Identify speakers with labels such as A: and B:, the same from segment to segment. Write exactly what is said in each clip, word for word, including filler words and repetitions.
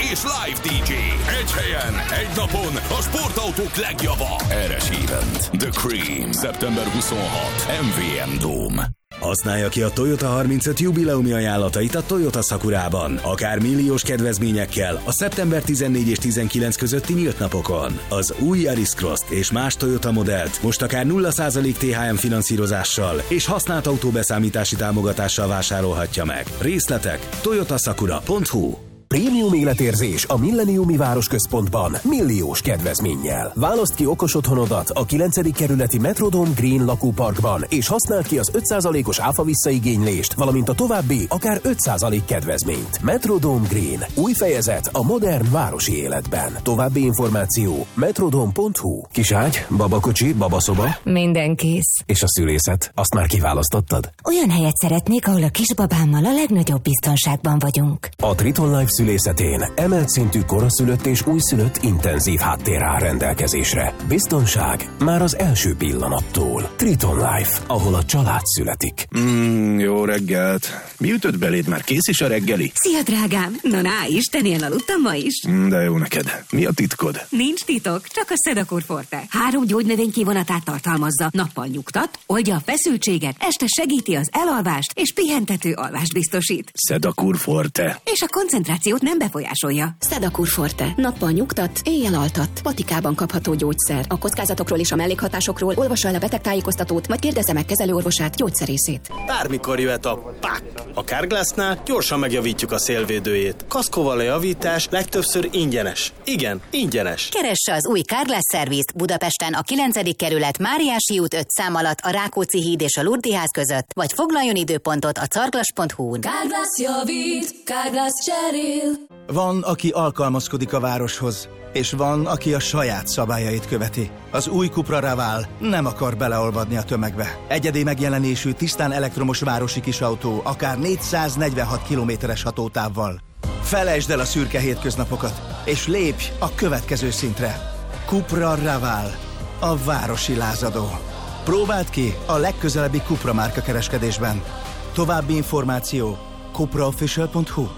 A: és live dé dzsé. Egy helyen, egy napon a sportautók legjava. Eres Event. The Cream. szeptember huszonhatodika. em vé em Dome.
B: Használja ki a Toyota harmincöt jubileumi ajánlatait a Toyota Sakurában, akár milliós kedvezményekkel a szeptember tizennégy és tizenkilenc közötti nyílt napokon. Az új Yaris Cross-t és más Toyota modellt most akár nulla százalék té há em finanszírozással és használt autóbeszámítási támogatással vásárolhatja meg. Részletek toyota sakura pont hu.
C: Prémium életérzés a Milleniumi Városközpontban milliós kedvezménnyel. Válaszd ki okos otthonodat a kilencedik kerületi Metrodome Green lakóparkban, és használd ki az öt százalékos áfa visszaigénylést, valamint a további akár öt százalék kedvezményt. Metrodome Green. Új fejezet a modern városi életben. További információ metrodome pont hu. Kiságy, babakocsi, babaszoba.
D: Minden kész.
C: És a szülészet? Azt már kiválasztottad?
D: Olyan helyet szeretnék, ahol a kisbabámmal a legnagyobb biztonságban vagyunk.
C: A Triton Life szülészetén emelt szintű koraszülött és újszülött intenzív háttér áll rendelkezésre. Biztonság már az első pillanattól. Triton Life, ahol a család születik.
E: Mm, jó reggelt. Mi ütött beléd? Már kész is a reggeli?
F: Szia, drágám! Na, na, Istenén aludtam ma is.
E: Mm, de jó neked. Mi a titkod?
F: Nincs titok, csak a Sedakur Forte. Három gyógynövény kivonatát tartalmazza. Nappal nyugtat, oldja a feszültséget, este segíti az elalvást és pihentető alvást biztosít.
E: Sedakur Forte.
F: És a koncentráció nem befolyásolja.
G: Sedakur Forte. Nappal nyugtat, éjjel altat. Patikában kapható gyógyszer. A kockázatokról és a mellékhatásokról olvassa el a betegtájékoztatót, majd kérdezze meg kezelőorvosát, gyógyszerészét.
H: Bármikor jöhet a pák. A Carglassnál gyorsan megjavítjuk a szélvédőjét. Kaszkóval a javítás legtöbbször ingyenes. Igen, ingyenes.
I: Keresse az új Carglass Service Budapesten a kilencedik kerület Máriási út öt szám alatt a Rákóczi híd és a Lourdes ház között, vagy foglaljon időpontot a carglass pont hu-n.
J: Carglass javít, Carglass cserél.
K: Van, aki alkalmazkodik a városhoz, és van, aki a saját szabályait követi. Az új Cupra Raval nem akar beleolvadni a tömegbe. Egyedi megjelenésű, tisztán elektromos városi kisautó, akár négyszáznegyvenhat kilométeres hatótávval. Felejtsd el a szürke hétköznapokat, és lépj a következő szintre. Cupra Raval, a városi lázadó. Próbáld ki a legközelebbi Cupra márka kereskedésben. További információ cupra official pont hu.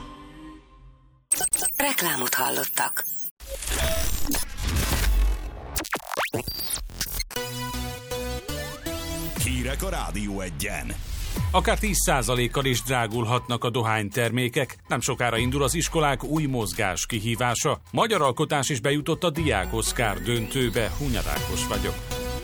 I: Reklámot hallottak.
A: Hírek a Rádió Egyen.
L: Akár tíz százalékkal is drágulhatnak a dohánytermékek. Nem sokára indul az iskolák új mozgás kihívása. Magyar alkotás is bejutott a Diák Oszkár döntőbe. Hunyad Ákos vagyok.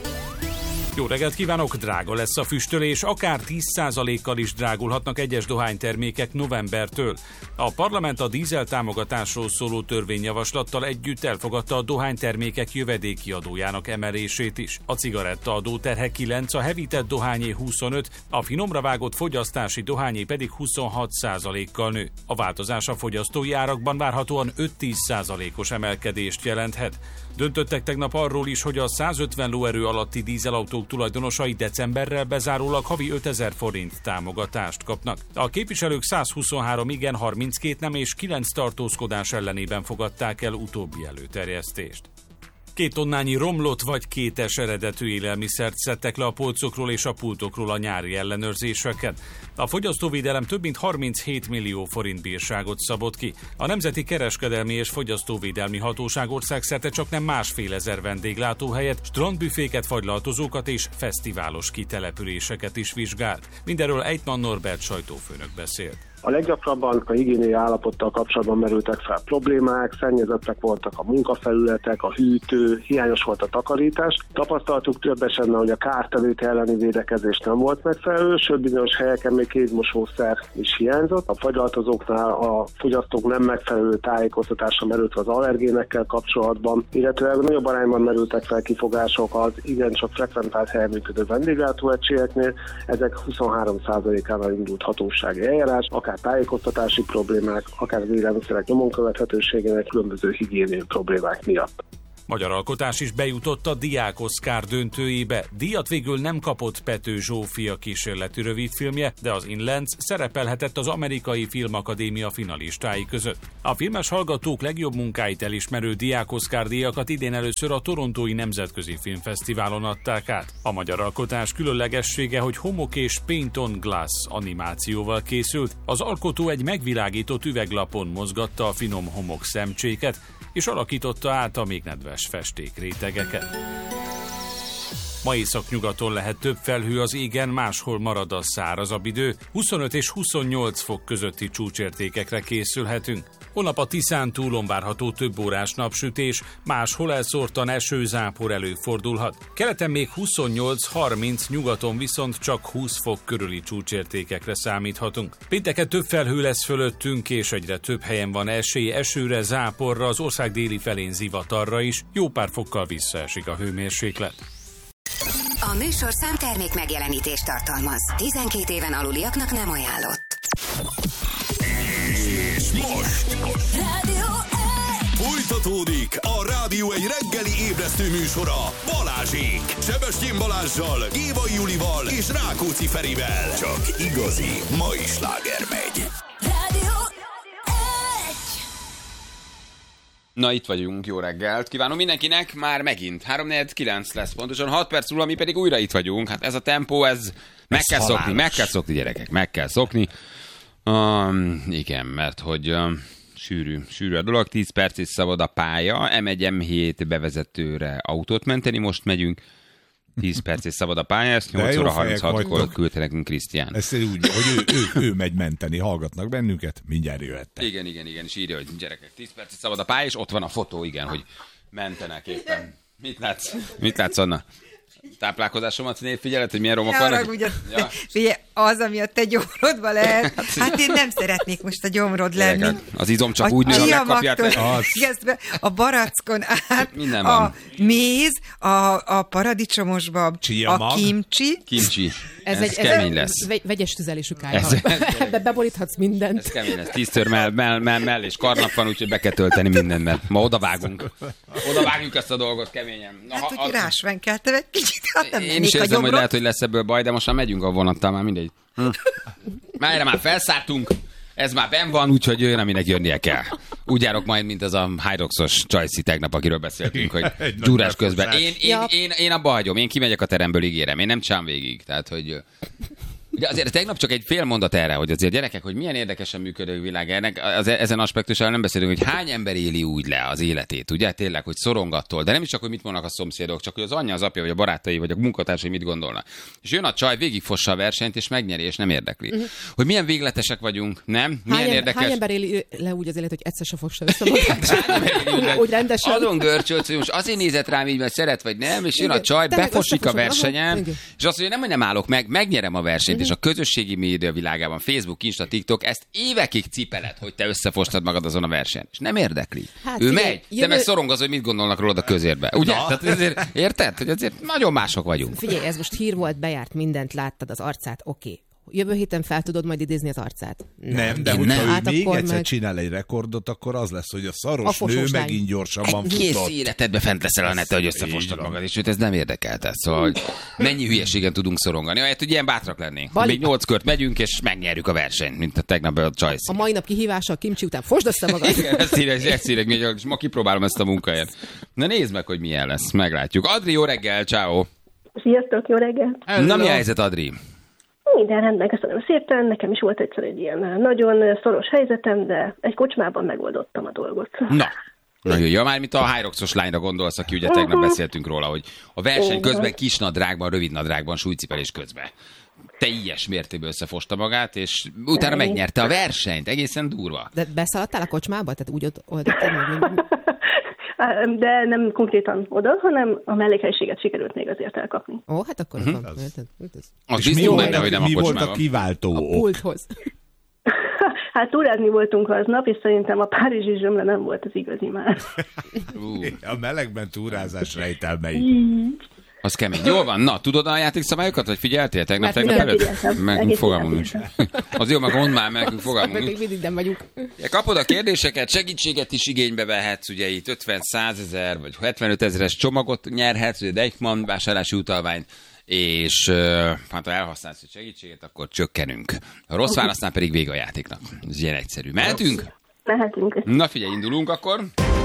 L: Jó reggelt kívánok, drága lesz a füstölés, akár tíz százalékkal is drágulhatnak egyes dohánytermékek novembertől. A parlament a dízel támogatásról szóló törvényjavaslattal együtt elfogadta a dohánytermékek jövedéki adójának emelését is. A cigarettaadó terhe kilenc, a hevített dohányé huszonöt, a finomra vágott fogyasztási dohányé pedig huszonhat százalékkal nő. A változás a fogyasztói árakban várhatóan öt-tíz százalékos emelkedést jelenthet. Döntöttek tegnap arról is, hogy a százötven lóerő alatti dízelautók tulajdonosai decemberrel bezárólag havi ötezer forint támogatást kapnak. A képviselők százhuszonhárom igen, harminckét nem és kilenc tartózkodás ellenében fogadták el utóbbi előterjesztést. Két tonnányi romlott vagy kétes eredetű élelmiszert szedtek le a polcokról és a pultokról a nyári ellenőrzéseken. A fogyasztóvédelem több mint harminchét millió forint bírságot szabott ki. A Nemzeti Kereskedelmi és Fogyasztóvédelmi Hatóság országszerte csaknem másfél ezer vendéglátóhelyet, strandbüféket, fagylaltozókat és fesztiválos kitelepüléseket is vizsgált. Mindenről Ejtman Norbert sajtófőnök beszélt.
M: A leggyakrabban a higiéniai állapottal kapcsolatban merültek fel problémák, szennyezettek voltak a munkafelületek, a hűtő, hiányos volt a takarítás. Tapasztaltuk több esetben, hogy a kártevők elleni védekezés nem volt megfelelő, sőt bizonyos helyeken még kézmosószer is hiányzott. A fagylaltozóknál a fogyasztók nem megfelelő tájékoztatása merült az allergénekkel kapcsolatban, illetve nagyobb arányban merültek fel kifogások az igencsak frekventált helyen működő vendéglátóegységeknél. Ezek huszonhárom százalékánál indult hatósági eljárás, akár tájékoztatási problémák, akár az élelmiszerek nyomon követhetőségének különböző higiéniai problémák miatt.
L: Magyar alkotás is bejutott a Diák Oscar döntőjébe. Díjat végül nem kapott Pető Zsófia kísérletű rövidfilmje, de az Inlands szerepelhetett az Amerikai Filmakadémia finalistái között. A filmes hallgatók legjobb munkáit elismerő Diák Oscar díjakat idén először a Torontói Nemzetközi Filmfesztiválon adták át. A magyar alkotás különlegessége, hogy homok és paint on glass animációval készült. Az alkotó egy megvilágított üveglapon mozgatta a finom homok szemcséket, és alakította át a még nedves festékrétegeket. Ma északnyugaton lehet több felhő az égen, máshol marad a szárazabb idő. huszonöt és huszonnyolc fok közötti csúcsértékekre készülhetünk. Holnap a Tiszán túlon várható több órás napsütés, máshol elszórtan esőzápor előfordulhat. Keleten még huszonnyolc harminc, nyugaton viszont csak húsz fok körüli csúcsértékekre számíthatunk. Pénteken több felhő lesz fölöttünk, és egyre több helyen van esély esőre, záporra, az ország déli felén zivatarra is, jó pár fokkal visszaesik a hőmérséklet.
I: A műsor számtermék megjelenítést tartalmaz. tizenkét éven aluliaknak nem ajánlott.
A: És most
J: Rádió egy.
A: folytatódik a Rádió egy reggeli ébresztő műsora Balázsék. Sebestyén Balázssal, Gévai Julival és Rákóczi Ferivel. Csak igazi mai sláger megy.
J: Rádió
N: Na, itt vagyunk, jó reggelt kívánom mindenkinek, már megint három negyven kilenc lesz pontosan, hat perc múlva, mi pedig újra itt vagyunk. Hát ez a tempó, ez meg ez kell halálos. szokni, meg kell szokni gyerekek, meg kell szokni. Um, igen, mert hogy um, sűrű, sűrű a dolog, tíz perc és szabad a pálya, em egy em hét bevezetőre autót menteni, most megyünk. tíz perc és szabad a pálya, ezt nyolc óra harminchatkor küldte nekünk Krisztián.
O: Ez úgy, hogy ő, ő, ő megy menteni, hallgatnak bennünket, mindjárt jöhettek.
N: Igen, igen, igen, és írja, hogy gyerekek, tíz perc és szabad a pálya, és ott van a fotó, igen, hogy mentenek éppen. Mit látsz? Mit látsz, Anna? Táplálkozásomat figyeled, hogy milyen romok vannak?
P: Ja. Figyelj, az, ami a te gyomrodban lehet, hát én nem szeretnék most a gyomrod lenni.
N: Gyerekek, az izom csak a úgy nő, ha megkapját.
P: A barackon át,
N: minden
P: a
N: van.
P: méz, a, a paradicsomosba, a kimcsi.
N: Kimcsi.
Q: Ez,
N: ez
Q: egy,
N: kemény
Q: ez
N: lesz.
Q: Egy vegyes tüzelésű kályha. Ebbe beboríthatsz mindent.
N: Ez kemény lesz. Tíztör mell, mell, mell, mell és karnap van, úgyhogy be kell tölteni mindent, mert ma odavágunk. Odavágjuk ezt a dolgot keményen. Na,
P: hát,
N: ha,
P: hogy az... rásvenkeltem egy kicsit, hát nem
N: Én is érzem, hogy lehet, hogy lesz ebből baj, de most már megyünk a vonattal, már mindegy. Hm. Már erre már felszálltunk, ez már benn van, úgyhogy jön, aminek jönnie kell. Úgy járok majd, mint az a Hyroxos Csajci tegnap, akiről beszéltünk, hogy gyúrás közben. Én, én, én, én, én abba hagyom, én kimegyek a teremből, ígérem, én nem csám végig. Tehát, hogy... De azért tegnap csak egy fél mondat erre, hogy azért gyerekek, hogy milyen érdekesen működő világ ennek, az, ezen aspektussal nem beszélünk, hogy hány ember éli úgy le az életét, ugye tényleg, hogy szorongattól, de nem is csak, hogy mit mondanak a szomszédok, csak hogy az anyja, az apja, vagy a barátai, vagy a munkatársai mit gondolnak. És jön a csaj, végigfossa a versenyt, és megnyeri, és nem érdekli. Uh-huh. Hogy milyen végletesek vagyunk, nem? Milyen
Q: hány,
N: érdekes...
Q: hány ember éli le úgy az élet, hogy egyszer se fossa össze magát? Úgy rendesen.
N: Azon görcsölsz, hogy most azért nézett rám így, mert szeret, vagy nem, és jön a csaj, befosik a versenyen, és azt mondja, nem, hogy nem állok meg, megnyerem a versenyt, és a közösségi média világában, Facebook, Insta, TikTok, ezt évekig cipeled, hogy te összefostad magad azon a versenyen. És nem érdekli. Hát, ő figyelj, megy, jövő... te meg szorongaz, hogy mit gondolnak rólad a közérbe. Ugye? Tehát ezért, érted? Hogy azért nagyon mások vagyunk.
Q: Figyelj, ez most hír volt, bejárt mindent, láttad az arcát, oké. Okay. Jövő héten fel tudod majd idézni az arcát?
O: Nem, nem de hogyha ő hát még egyszer meg... csinál egy rekordot, akkor az lesz, hogy a szaros a nő megint gyorsabban futott.
N: Kész életedbe fent leszel a neten, hogy összefostad magad, és őt ez nem érdekel. Tehát, szóval, hogy mennyi hülyeségen tudunk szorongani. Ahelyett, hogy ilyen bátrak lennénk. Bali... Még nyolc kört megyünk, és megnyerjük a versenyt, mint a tegnap a Csajci.
Q: A mai nap kihívása a kimcsi után fosd össze magad.
N: Igen, ezt írek, ezt írek, és ma kipróbálom ezt a munkáját. Na nézd meg, hogy milyen lesz. Meglátjuk. Adri, jó reggel, ciao.
R: Sziasztok, jó reggel.
N: Na, mi a helyzet, Adri?
R: Minden rendben, köszönöm szépen. Nekem is volt egyszer egy ilyen nagyon szoros helyzetem, de egy kocsmában megoldottam a dolgot.
N: Na, nagyon jó. Már mint a Hyroxos lányra gondolsz, aki ugye tegnap beszéltünk róla, hogy a verseny közben kisnadrágban, rövidnadrágban, súlycipelés közben. Te ilyes mértékben összefosta magát, és utána megnyerte a versenyt. Egészen durva.
Q: De beszaladtál a kocsmába? Tehát úgy oldottad meg?
R: De nem konkrétan oda, hanem a mellékhelyiséget sikerült még azért elkapni.
Q: Ó, hát akkor uh-huh. van. Az,
N: az és mi, benne, hogy nem
O: mi
N: a
O: volt a kiváltó
Q: a
O: ok?
Q: Pulthoz.
R: Hát túrázni voltunk aznap, és szerintem a párizsi zsömle nem volt az igazi már.
O: A melegben túrázás rejtelmei.
N: Az kemény. Jól van. Na, tudod a játékszabályokat, vagy figyeltél tegnap,
Q: Mert
N: tegnap
Q: mindent
N: előtt?
Q: figyeltem.
N: Meg
Q: Egész
N: fogalmunk nincs. Az jó, meg mondd már, meg fogalmunk
Q: Még
N: nincs.
Q: mindig nem vagyunk.
N: Kapod a kérdéseket, segítséget is igénybe vehetsz, ugye itt ötven-százezer vagy hetvenöt ezeres csomagot nyerhetsz, ugye Deichmann vásárlási utalványt, és uh, hát ha elhasználsz a segítséget, akkor csökkenünk. A rossz válasznál pedig vége a játéknak. Ez ilyen egyszerű. Mehetünk?
R: Mehetünk.
N: Na figyelj, indulunk akkor.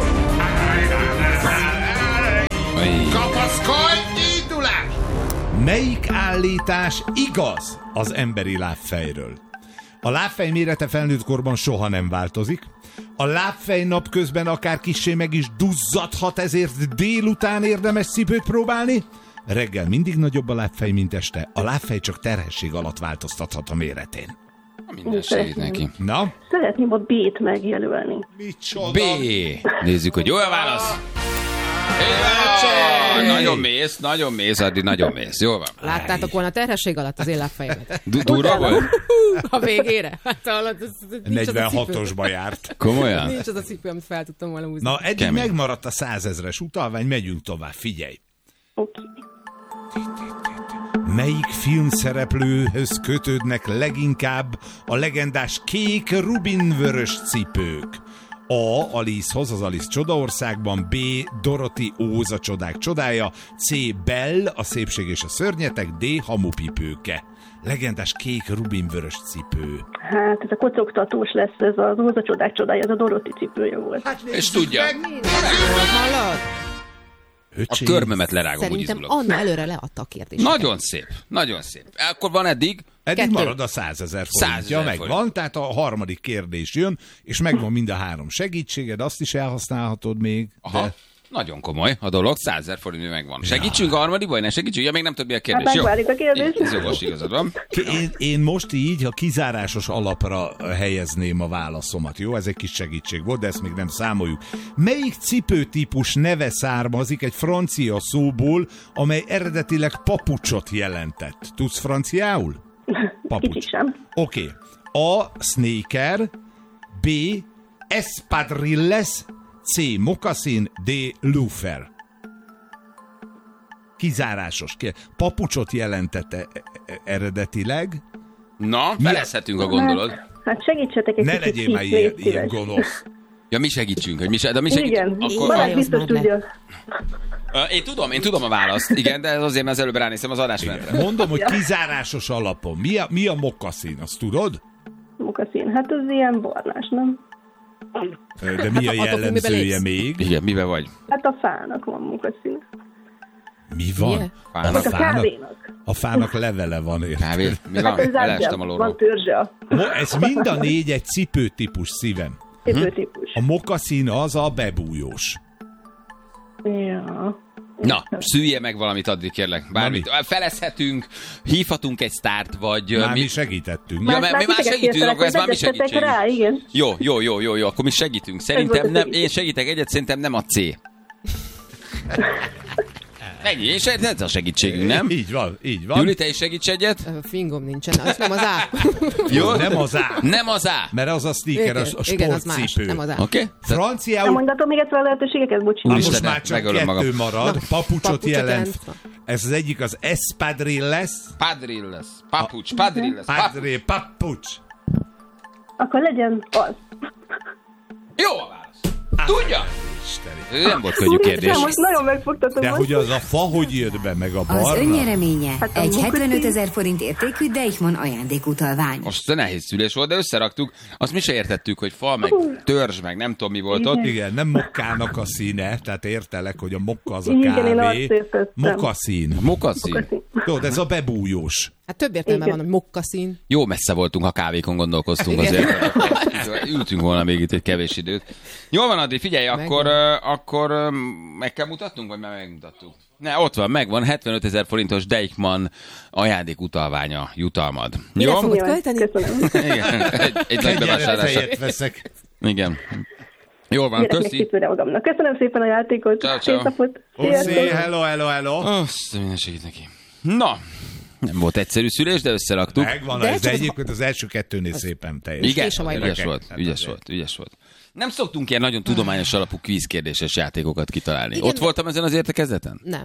O: Kapaszkodj, indulás! Melyik állítás igaz az emberi lábfejről? A lábfej mérete felnőtt korban soha nem változik. A lábfej napközben akár kissé meg is duzzadhat, ezért délután érdemes cipőt próbálni. Reggel mindig nagyobb a lábfej, mint este. A lábfej csak terhesség alatt változtathat a méretén.
N: Minden segít neki.
O: Na?
R: Szeretném a B-t megjelölni.
O: Micsoda?
N: B. Nézzük, hogy jó a válasz. Hey, nagyon mész, nagyon mész, Addi, nagyon mész. Jól van.
Q: Láttátok volna a terhesség alatt az én lábfejemet?
N: Du- durva volt?
Q: A végére? Hát hallod,
O: negyvenhatosba járt.
N: Komolyan?
Q: Nincs az a cipő, amit fel tudtam volna húzni.
O: Na, eddig
N: Kemény.
O: megmaradt a százezres utalvány, megyünk tovább, figyelj.
R: Oké.
O: Melyik filmszereplőhöz kötődnek leginkább a legendás kék rubinvörös cipők? A. Alicehoz, az Alice Csodaországban, B. Dorothy Óz, a csodák csodája, C. Belle, a szépség és a szörnyetek, D. Hamupipőke. Legendás kék rubinvörös cipő.
R: Hát ez a kocogtatós lesz, ez az Óza csodák csodája, ez a Dorothy cipője volt.
N: Hát, és tudja.
Q: Hallod?
N: A körmömet lerágom, úgy
Q: Szerintem
N: izgulok.
Q: Anna előre leadta a kérdést.
N: Nagyon szép, nagyon szép. Akkor van eddig?
O: Eddig
Q: Kettő.
O: marad a százezer forintja,
N: százezer
O: megvan,
N: forint.
O: tehát a harmadik kérdés jön, és megvan mind a három segítséged, azt is elhasználhatod még.
N: Aha.
O: De...
N: Nagyon komoly a dolog, százezer forint megvan. Segítsünk a harmadik, vagy ne segítsünk? Ja, még nem tudod, mi a kérdés.
R: Hát
N: Jó?
R: megvárjuk a kérdést.
N: Ez jogos, igazad van.
O: Én, én most így, ha kizárásos alapra helyezném a válaszomat, jó? Ez egy kis segítség volt, de ezt még nem számoljuk. Melyik cipőtípus neve származik egy francia szóból, amely eredetileg papucsot jelentett? Tudsz franciául? Papucs.
R: Kicsit sem.
O: Oké. Okay. A. Sneaker, B. Espadrilles, C. Moccasin, D. Loafer. Kizárásos. Papucsot jelentette eredetileg.
N: Na, felezhetünk a gondolod.
R: Hát segítsetek egy
O: Ne
R: kicsit
O: legyél már
R: kis,
O: ilyen,
R: légy szíves.
O: ilyen gonosz.
N: Ja, mi segítsünk, hogy mi se, de mi segítsünk.
R: Igen, Balázs biztos tudja.
N: Uh, én tudom, én tudom a választ, igen, de azért már az előbb ránéztem az adásmenetre.
O: Mondom, hogy kizárásos alapon. Mi a, mi a mokkaszín, azt tudod?
R: Mokaszín, hát ez ilyen barnás, nem?
O: De mi a jellemzője még?
N: Igen, mivel vagy?
R: Hát a fának van mokaszín.
O: Mi van?
N: Fának.
R: Vagy a kávénak.
O: A fának levele van, érted?
N: Kávé? Mi
R: Hát
N: van?
R: ez
N: Elestem
R: zárja,
N: alóról.
R: van törzse.
O: Mo- ez mind a négy egy cipőtípus, szívem.
R: Cipőtípus.
O: A mokkaszín az a bebújós.
R: Ja.
N: Na, szülje meg valamit, Adri, kérlek. Bármit. Felezhetünk, hívhatunk egy sztárt, vagy...
O: Már
N: mi...
O: mi segítettünk.
N: Ja, mert mi már segítünk, akkor ez már mi segítségünk.
R: Rá, igen.
N: Jó, jó, jó, jó, jó, akkor mi segítünk. Szerintem nem, én segítek egyet, szerintem nem a C. Ennyi, és ez a segítségünk, nem?
O: Így van, így van.
N: Juli, te is segíts egyet?
Q: Fingom nincsen, az nem az A.
N: Jó?
O: Nem az A.
N: Nem az A.
O: Mert az a sneaker, a, a
Q: Igen, az más,
O: sportcipő.
Q: nem az A.
N: Oké? Okay?
R: Nem
O: Franciául...
R: mondatom még egyszer a lehetőségeket, bocs.
O: Na,
N: Úristen,
O: most már csak
N: megölöm
O: kettő
N: magam.
O: marad.
Q: Na,
O: Papucsot
Q: papucsot
O: jelent.
Q: jelent.
O: Ez az egyik az espadrilles.
N: Padrilles. Papucs, padrilles.
O: Padre, papucs.
R: Akkor legyen az.
N: Jó a válasz. Tudja? Ez nem volt könnyű kérdés.
R: Úristen, most nagyon megfogtatom.
O: De
R: most.
O: hogy az a fa, hogy jött be, meg a barna?
F: Az önnyereménye
R: Hát a
F: egy
R: mokaszín.
F: hetvenöt ezer forint értékű Deichmann ajándékutalvány.
N: Most a nehéz szülés volt, de összeraktuk. Azt mi se értettük, hogy fa, meg törzs, meg nem tudom mi volt ott.
O: Igen, nem mokkának a színe, tehát értelek, hogy a mokka az a
R: Igen, én azt
O: kávé.
R: értettem.
O: Mokaszín.
N: Mokaszín.
O: Tudod, ez a bebújós.
Q: Hát több értelme
R: Igen.
Q: van, hogy mokkaszín.
N: Jó messze voltunk, ha kávékon gondolkoztunk
Q: Igen.
N: azért. Ültünk volna még itt egy kevés időt. Jól van, Adri, figyelj, akkor, uh, akkor uh, meg kell mutatnunk, vagy már megmutattuk? Ne, ott van, megvan, hetvenöt ezer forintos Deichmann ajándékutalványa, jutalmad.
Q: Mire
N: Jó?
Q: fogod
R: Jaj,
Q: költeni?
R: köszönöm.
N: Igen, egy, egy nagy bevásárlásra.
O: Fejet veszek.
N: Igen. Jól van,
R: Gyerek még
N: köszi.
R: cipőre magamnak. Köszönöm szépen a játékot.
N: Ciao, ciao.
R: Szép napot.
O: Oszi,
R: Sziasztok.
O: hello, hello, hello.
N: Azt minden segít neki. Na, nem volt egyszerű szülés, de összeraktuk.
O: Megvan,
Q: De
O: ez, de
Q: csak az-
O: egyébként az első kettőnél szépen teljes.
N: Igen,
Q: És a majom.
N: ügyes volt,
O: Hát
N: ügyes
O: azért.
N: volt, ügyes volt. Nem szoktunk ilyen nagyon tudományos alapú kvízkérdéses játékokat kitalálni.
Q: Igen,
N: Ott voltam ezen az értekezleten?
Q: Nem.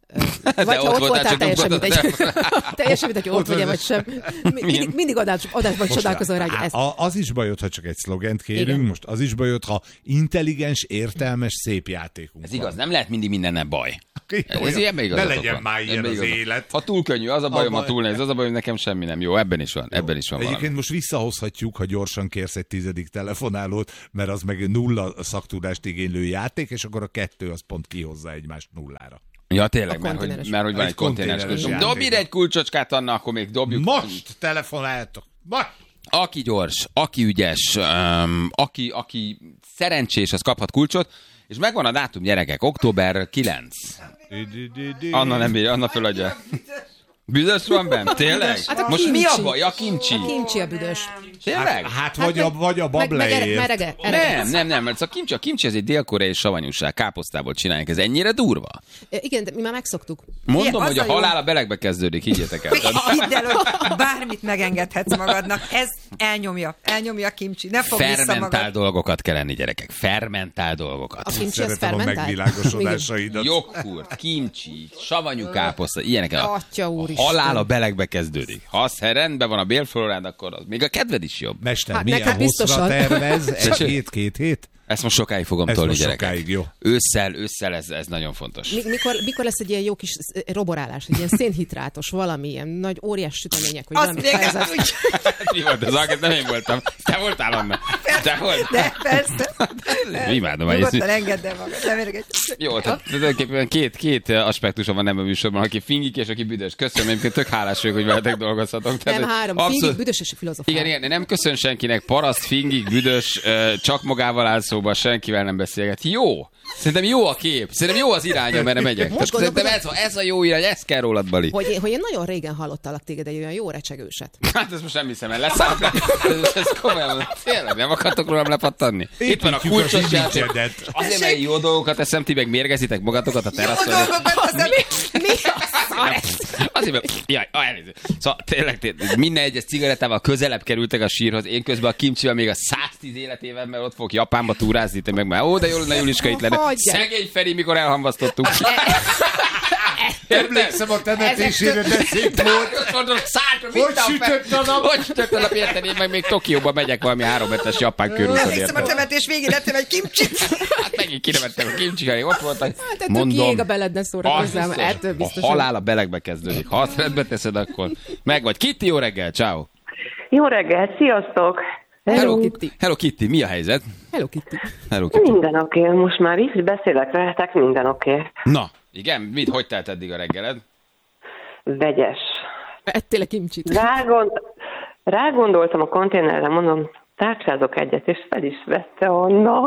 Q: Vagy ha ott voltál, teljesen
N: mint
Q: mindegy. Teljesen mindegy, ott vagy-e vagy sem. Mindig, mindig adás, adásban csodálkozol rá, hogy ezt...
O: Az is bajod, ha csak egy szlogent kérünk, igen. Most az is bajod, ha intelligens, értelmes, szép játékunk
N: Ez
O: van.
N: igaz, nem lehet mindig mindennel baj. Ez ilyen
O: ne legyen már ilyen az élet.
N: Ha túl könnyű, az a bajom, ha túl nehéz, az a bajom, nekem semmi nem jó. Ebben is van, jó. Ebben is van
O: Egyébként
N: valami.
O: most visszahozhatjuk, ha gyorsan kérsz egy tizedik telefonálót, mert az meg nulla szaktudást igénylő játék, és akkor a kettő az pont kihozza egymást nullára.
N: Ja, tényleg, mert hogy, mert hogy van egy, egy konténeres kulcsot. Dobj egy kulcsocskát, Anna, akkor még dobjuk.
O: Most telefonáltok. Most!
N: Aki gyors, aki ügyes, um, aki, aki szerencsés, az kaphat kulcsot, és megvan a dátum, gyerekek, október kilencedike. Anna nem bírja, Anna föladja. Büdös van benne? Tényleg?
Q: Hát
N: most mi a baj? A kimcsi.
Q: A kimcsi a büdös.
N: Tényleg?
O: Hát, hát vagy, a, vagy a bableért.
N: Nem, nem, nem, mert a kimcsi, a kimcsi ez egy dél-koreai savanyúság, káposztából csinálják. Ez ennyire durva?
Q: Igen, de mi már megszoktuk.
N: Mondom,
P: Igen,
N: hogy a
P: az a
N: halál a belegbe kezdődik, higgyétek el.
P: Hidd el, hogy bármit megengedhetsz magadnak. Ez elnyomja. Elnyomja a kimcsi. Ne fogd vissza
N: Fermentál
P: magad.
N: dolgokat kell enni, gyerekek. Fermentál dolgokat.
Q: A kimcsi az fermentál?
O: megvilágosodásaidat.
N: Joghurt, kimcsi, savanyú káposzta, ilyeneket.
Q: Atya úristen.
N: Halál a belegbe kezdődik. Ha az rendben van a bélflorád, akkor az még a kedved is jobb.
O: Mester, hát milyen hosszra tervez? Egy hét-két hét?
N: Ezt most sokáig fogom
O: Ez
N: tolni,
O: most
N: gyerekek.
O: sokáig, jó.
N: Ősszel, ősszel ez, ez nagyon fontos.
Q: Mi, mikor, mikor lesz egy ilyen jó kis roborálás, egy ilyen szénhidrátos, valami ilyen nagy óriás sütemények, vagy valami fejezet.
N: Mi volt az aggat? Nem én voltam. Te voltál, Anna. Te voltál.
P: De persze.
N: Imádom.
P: Nyugodtan engedd el magad. Nem érdekel.
N: Jó, tehát tulajdonképpen két, két aspektusa van ebben a műsorban, aki fingik és aki büdös. Köszönöm, egyébként tök hálás vagyok, hogy veletek dolgozhatok.
Q: Nem, három. Abszolút... Fingik, büdös és filozofál.
N: Igen, igen, nem köszön senkinek. Paraszt, fingik, büdös, csak magával áll szóba, senkivel nem beszélget. Jó. Szerintem jó a kép. Szerintem jó az irány, amerre megyek. Szerintem ez, ez a jó irány, ez kell rólad, Bali.
Q: Hogy én, hogy én nagyon régen hallottalak téged egy olyan jó recsegőset.
N: Hát ezt most nem hiszem el. Leszállok le. Ez, ez komolyan. Tényleg, nem akartok rólam lepattanni? Itt van a kulcsos játék. Azért, mert jó dolgokat eszem, ti meg mérgezitek magatokat a teraszon.
P: Jó dolgokat eszem. Mi
N: Azért, mert... Jaj, elnézést. Szóval tényleg, tényleg minden egyes cigarettával közelebb kerültek a sírhoz. Én közben a kimcsivel még a száztíz életében, mert ott fogok Japánba túrázni, te meg már. Ó, de jó lenne, Juliska itt lenne. Szegény Feri, mikor elhamvasztottuk.
O: Emlékszem a temetésére, de szép volt.
N: Hogy sütött a nap? Hogy sütött a nap, érted? Én meg még Tokióba megyek valami háromhetes japán körúton.
P: Emlékszem a temetés végén ettem egy kimcsit.
N: Hát megint kinevettem a kimcsit, hogy ott voltak.
Q: Hát ettől kiég a beled, ne szórakozzál, ettől biztos.
N: A halál a belegbe kezdődik. Ha azt rendbe teszed, akkor meg vagy. Kitty, jó reggel, ciao.
S: Jó reggel, sziasztok.
N: Hello Kitty. Hello Kitty, mi a helyzet?
Q: Hello Kitty.
N: Hello Kitty.
S: Minden oké, okay. Most már így beszélek veletek, minden oké. Okay.
N: Na, igen, mit, hogy telt eddig a reggeled?
S: Vegyes.
Q: Ettél a kimcsit.
S: Rágond, rágondoltam a konténerre, mondom, tárcsázok egyet, és fel is vette Anna.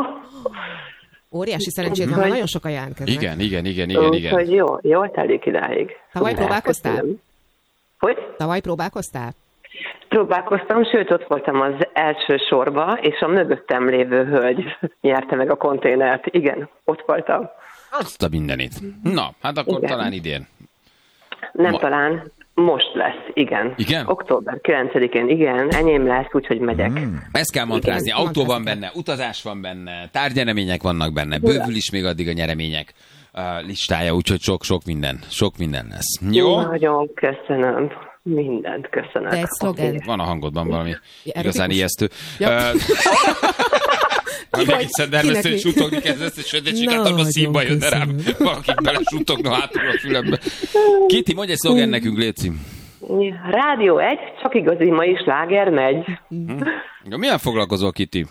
Q: Óriási szerencsét van, nagyon sokan jelentkeznek.
N: Igen, igen, igen, igen, igen.
S: Úgyhogy jó, jól telik idáig.
Q: Tavaly próbálkoztál?
S: Hogy?
Q: Tavaly próbálkoztál?
S: Próbálkoztam, sőt ott voltam az első sorba, és a mögöttem lévő hölgy nyerte meg a konténert. Igen, ott voltam.
N: Azt a mindenit. Na, hát akkor igen. Talán idén.
S: Nem
N: Ma...
S: talán, most lesz, igen.
N: Igen?
S: október kilencedikén, igen, enyém lesz, úgyhogy megyek.
N: Mm. Ezt kell mantrázni, autó van benne, utazás van benne, tárgynyeremények vannak benne, bővül is még addig a nyeremények uh, listája, úgyhogy sok-sok minden, sok minden lesz. Jó?
S: Nagyon köszönöm. Mindent köszönök.
Q: De egy szlogen.
N: Van a hangodban valami
Q: ja,
N: igazán ijesztő.
Q: Ja.
N: Valaki szendermesztő, hogy suttogni kezdesz, és sötétségáltalban színba jön rám. Valakik bele suttogna hátul a fülembe. Kitty, mondj egy szlogen nekünk, léci.
S: Rádió egy, csak igazi ma is sláger megy.
N: Hm. Milyen foglalkozol, Kitty?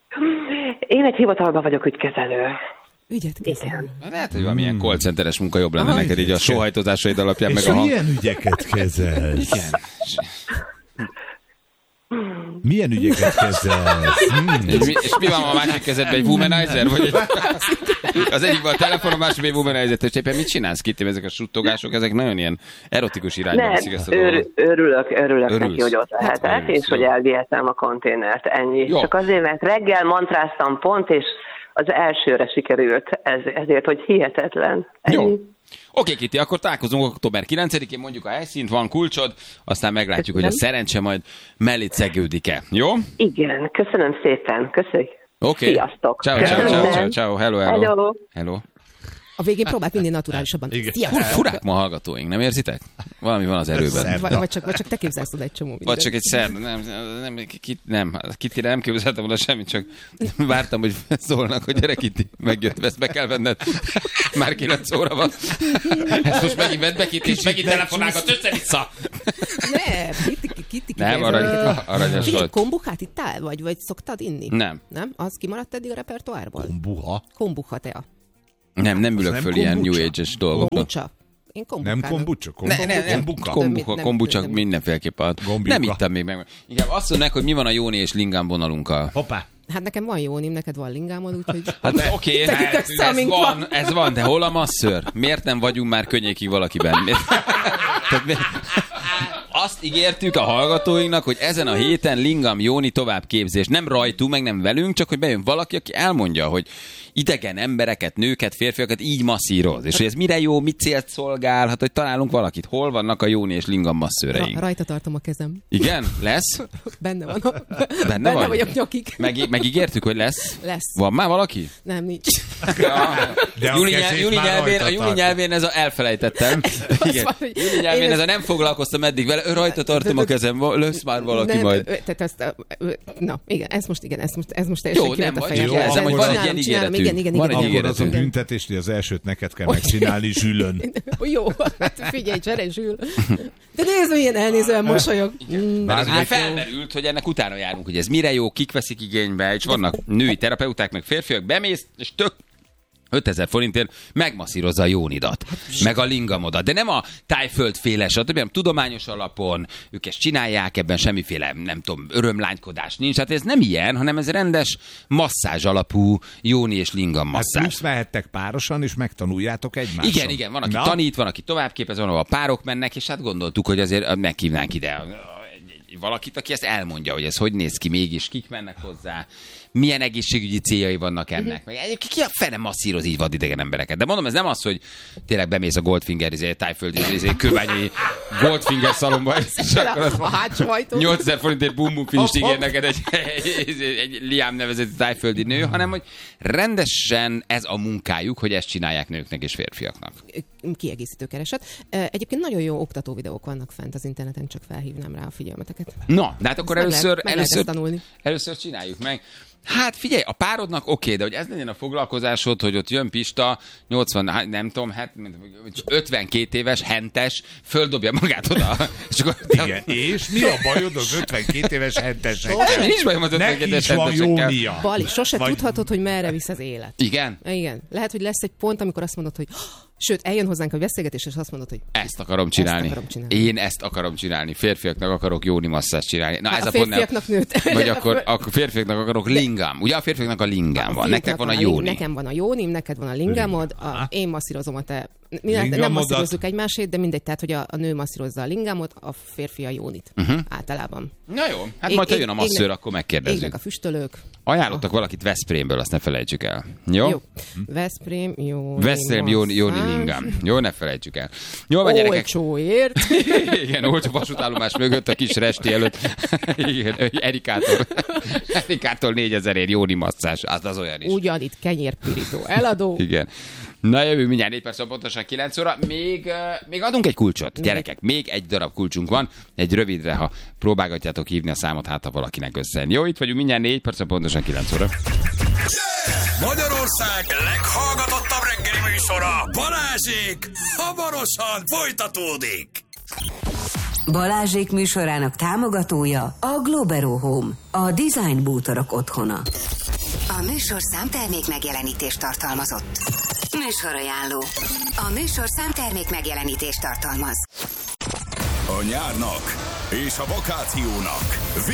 S: Én egy hivatalban vagyok ügykezelő.
Q: Ügyet kezelő.
N: Lehet, hogy valamilyen call centeres munka jobb lenne neked így a sóhajtozásaid alapján.
O: És
N: meg a hang...
O: milyen ügyeket kezelsz?
N: Igen.
O: Milyen ügyeket kezelsz? Hmm.
N: És, mi, és mi van a másik kezedben? Egy womanizer? Vagy egy... Az egyikben a telefon, a másikben egy womanizer. És éppen mit csinálsz, Kitty? Ezek a suttogások, ezek nagyon ilyen erotikus irányba viszik ezt a dolgot.
S: Örülök, örülök Örülsz. neki, hogy ott lehetek, és hogy elvihetem a konténert. Ennyi. Jó. Csak azért, mert reggel mantráztam pont, és az elsőre sikerült, ez, ezért, hogy hihetetlen. Ennyi.
N: Jó. Oké, Kitty, akkor találkozunk október kilencedikén, mondjuk a helyszínt, van kulcsod, aztán meglátjuk, köszönöm. Hogy a szerencse majd mellé szegődik-e. Jó?
S: Igen, köszönöm szépen. Köszönjük.
N: Oké.
S: Sziasztok.
N: Ciao, ciao, ciao, ciao, ciao. Hello, hello.
S: Hello.
N: Hello.
Q: A végén próbált mindig naturálisabban.
N: Fur, furák ma hallgatóink, nem érzitek? Valami van az erőben.
Q: Vagy, vagy, csak, vagy csak te képzelsz oda egy csomó mindent.
N: Vagy csak egy szerda. Nem, nem, kit, nem, Kitire nem képzeltem volna semmit, csak vártam, hogy szólnak, hogy gyere Kiti, megjött, ezt be kell venned. Már kilenc óra van. Ezt most megint vedd be Kiti, és megint telefonálgat össze-vissza.
Q: Nem, Kiti, Kiti.
N: Nem, arany, aranyos volt.
Q: Kombuchát ittál, vagy, vagy szoktad inni?
N: Nem.
Q: Nem? Az kimaradt eddig a repertoárból?
O: Kombuha?
Q: Kombucha tea.
N: Nem, nem ülök föl ilyen New Age-es dolgokra.
Q: Kombucha. Én kombucha.
O: Nem kombucha?
N: Ne, ne, nem, kombucha, kombucha mindenféleképpen. Nem ittam még meg. Igen, azt mondják, hogy mi van a Jóni és Lingám vonalunkkal.
O: Hoppá.
Q: Hát nekem van Jónim, neked van Lingámod, úgyhogy...
N: Hát oké, okay, hát, ez van, ez van, de hol a masször? Miért nem vagyunk már könnyékig valakiben? Miért? Tehát, miért? Azt ígértük a hallgatóinknak, hogy ezen a héten Lingam Jóni továbbképzés. Nem rajtunk, meg nem velünk, csak hogy bejön valaki, aki elmondja, hogy idegen embereket, nőket, férfiakat így masszíroz. És hogy ez mire jó, mit célt szolgál, hát hogy találunk valakit. Hol vannak a Jóni és Lingam masszőreink?
Q: Ra- rajta tartom a kezem.
N: Igen? Lesz?
Q: Benne van. A...
N: Benne,
Q: Benne
N: vagy?
Q: vagyok nyakig.
N: Meg, megígértük, hogy lesz?
Q: Lesz.
N: Van már valaki?
Q: Nem, nincs.
N: De a Júli, nyelv, Júli, nyelvén, a Júli nyelvén ez a elfelejtettem. Igen. Júli nyelvén ez a nem foglalkoztam eddig vele, rajta tartom a kezem, lesz már valaki
Q: nem,
N: majd.
Q: Tehát ezt, na, igen, ez most igen, ez most, ez most teljesen
N: jó, nem vagy, jó, jelzem, hogy van egy ilyen ígéretünk.
Q: Igen, igen,
N: van
Q: igen,
N: egy
O: akkor az a büntetés, hogy az elsőt neked kell megcsinálni Zsülön.
Q: Jó, hát figyelj, csere Zsül. De nézd, milyen elnézően mosolyog.
N: Mert ez felmerült, hogy ennek utána járunk, hogy ez mire jó, kik veszik igénybe, és vannak női terapeuták, meg férfiak, bemész, és tök ötezer forintért megmasszírozza a Jónidat, meg a Lingamodat. De nem a tájföldféle, stb., hanem tudományos alapon, ők ezt csinálják, ebben semmiféle, nem tudom, örömlánykodás nincs. Hát ez nem ilyen, hanem ez rendes masszázs alapú Jóni és Lingam masszázs.
O: Hát plusz mehettek párosan, és megtanuljátok egymást.
N: Igen, igen, van, aki Na? tanít, van, aki továbbképez, van, ahol a párok mennek, és hát gondoltuk, hogy azért meghívnánk ide valakit, aki ezt elmondja, hogy ez hogy néz ki mégis, kik mennek hozzá, milyen egészségügyi céljai vannak ennek. Meg egyébként ki a fene masszíroz így vadidegen embereket. De mondom, ez nem az, hogy tényleg bemész a Goldfinger, izé, tájföldi, izé, kőbányai Goldfinger szalomba, és akkor nyolcezer forintért bum-bum finist ígér neked egy, egy, egy Liam nevezetű tájföldi nő, hanem hogy rendesen ez a munkájuk, hogy ezt csinálják nőknek és férfiaknak.
Q: Kiegészítő kereset. Egyébként nagyon jó oktató videók vannak fent az interneten, csak felhívnám rá a figyelmeteket.
N: Na, de hát akkor
Q: ezt
N: először,
Q: meg
N: először,
Q: meg
N: először csináljuk meg. Hát figyelj, a párodnak oké, okay, de hogy ez legyen a foglalkozásod, hogy ott jön Pista, nyolcvan, nem tudom, hát, ötvenkét éves, hentes, földobja magát oda. És, akkor,
O: igen, és mi a bajod az ötvenkét éves hentesekkel?
N: Nincs bajom az ötvenkét éves hentesekkel.
Q: Bali, sose Vagy... tudhatod, hogy merre visz az élet.
N: Igen?
Q: Igen. Lehet, hogy lesz egy pont, amikor azt mondod, hogy sőt, eljön hozzánk a beszélgetés, és azt mondod, hogy
N: ezt akarom csinálni. Ezt akarom csinálni. Én ezt akarom csinálni. Férfiaknak akarok Jóni masszást csinálni. Na,
Q: hát
N: ez
Q: a,
N: a
Q: férfiaknak nőt.
N: Vagy akkor a férfiaknak akarok Lingám. Ugye a férfiaknak a Lingám van. Nektek van a Jóni.
Q: Nekem van a Jónim, neked van a Lingámod, a, én masszírozom a te. Mi nem masszírozzuk egymásét, de mindegy, tehát, hogy a, a nő masszírozza a Lingámot, a férfi a Jónit. Uh-huh. Általában.
N: Na jó, hát én, majd ha jön a masszőr, égnek, akkor megkérdezzük.
Q: Égnek a füstölők.
N: Ajánlottak valakit Veszprémből, azt ne felejtsük el. Jó? Jó.
Q: Veszprém, Jóni.
N: Veszprém, Jóni, Jóni Lingám. Jó, ne felejtsük el. Jó, van gyerekek.
Q: Olcsóért.
N: Igen, olcsó vasútállomás mögött a kis resti előtt. Igen, Erikától. Erikától négyezerért Jóni masszás. Az az olyan is.
Q: Ugyanitt kenyérpirító eladó.
N: Igen. Na jövő mindjárt négy perc, pontosan kilenc óra. Még, uh, még adunk egy kulcsot, gyerekek. Még egy darab kulcsunk van. Egy rövidre, ha próbálgatjátok hívni a számot, hát ha valakinek összejön. Jó, itt vagyunk mindjárt négy perc, pontosan kilenc óra.
A: Magyarország leghallgatottabb reggeli műsora, Balázsék, hamarosan folytatódik.
F: Balázsék műsorának támogatója a Globero Home, a design bútorok otthona.
I: A műsorszám termék megjelenítést tartalmazott. Műsorajánló. A műsorszám termék megjelenítést tartalmaz.
A: A nyárnak és a vakációnak